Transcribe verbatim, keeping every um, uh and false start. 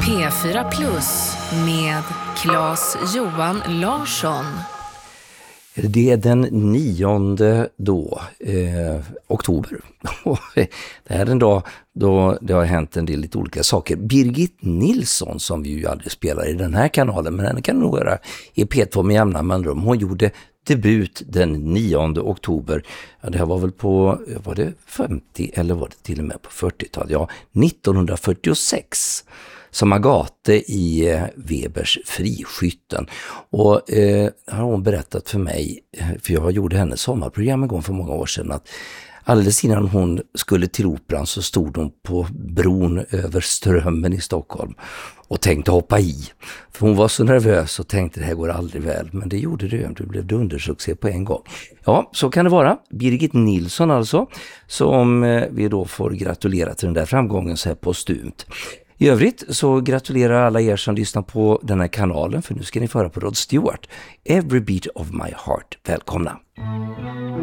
P fyra Plus med Claes Johan Larsson. Det är den nionde då, eh, oktober. Det här är en dag då det har hänt en del lite olika saker. Birgit Nilsson, som vi ju aldrig spelar i den här kanalen, men henne kan nog göra i P två med jämna mellanrum. Hon gjorde debut den nionde oktober. Ja, det här var väl på, var det femtio eller var det till och med på fyrtiotalet? Ja, nittonhundrafyrtiosex. Som Agathe i eh, Webers Friskytten. Och eh, har hon berättat för mig, för jag gjorde hennes sommarprogram en gång för många år sedan, att alldeles innan hon skulle till operan så stod hon på bron över Strömmen i Stockholm och tänkte hoppa i. För hon var så nervös och tänkte det här går aldrig väl. Men det gjorde det, det blev dundersuccé på en gång. Ja, så kan det vara. Birgit Nilsson alltså, som eh, vi då får gratulera till den där framgången så här postumt. I övrigt så gratulerar alla er som lyssnar på den här kanalen, för nu ska ni föra på Rod Stewart. Every Beat of My Heart. Välkomna!